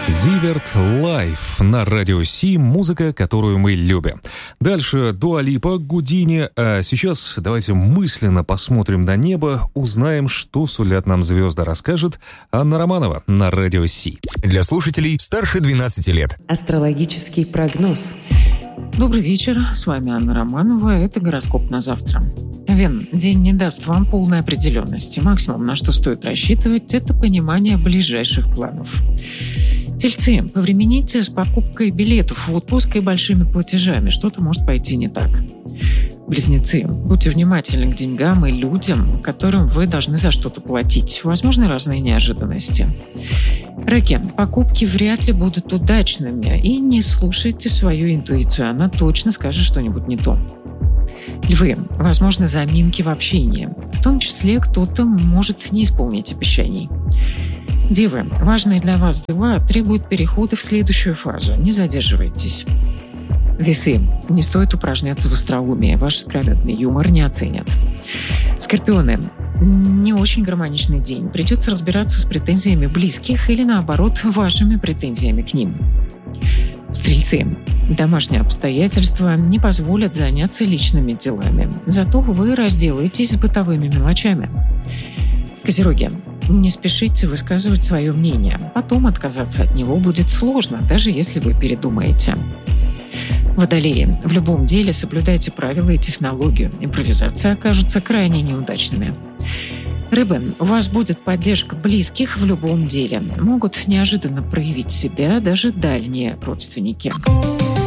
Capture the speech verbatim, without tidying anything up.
Зиверт Лайф на Радио Си, музыка, которую мы любим. Дальше Дуа Липа, Гудини, а сейчас давайте мысленно посмотрим на небо, узнаем, что сулят нам звезды, расскажет Анна Романова на Радио Си. Для слушателей старше двенадцати лет. Астрологический прогноз. Добрый вечер, с вами Анна Романова, это гороскоп на завтра. Вен, день не даст вам полной определенности. Максимум, на что стоит рассчитывать, это понимание ближайших планов. Тельцы, повремените с покупкой билетов в отпуск и большими платежами. Что-то может пойти не так. Близнецы, будьте внимательны к деньгам и людям, которым вы должны за что-то платить. Возможны разные неожиданности. Раки, покупки вряд ли будут удачными. И не слушайте свою интуицию, она точно скажет что-нибудь не то. Львы, возможны заминки в общении. В том числе кто-то может не исполнить обещаний. Девы, важные для вас дела требуют перехода в следующую фазу. Не задерживайтесь. Весы, не стоит упражняться в остроумии. Ваш искрометный юмор не оценят. Скорпионы, не очень гармоничный день. Придется разбираться с претензиями близких или, наоборот, вашими претензиями к ним. Стрельцы, домашние обстоятельства не позволят заняться личными делами. Зато вы разделаетесь с бытовыми мелочами. Козероги, не спешите высказывать свое мнение. Потом отказаться от него будет сложно, даже если вы передумаете. Водолеи, в любом деле соблюдайте правила и технологию. Импровизации окажутся крайне неудачными. Рыбы, у вас будет поддержка близких в любом деле. Могут неожиданно проявить себя даже дальние родственники.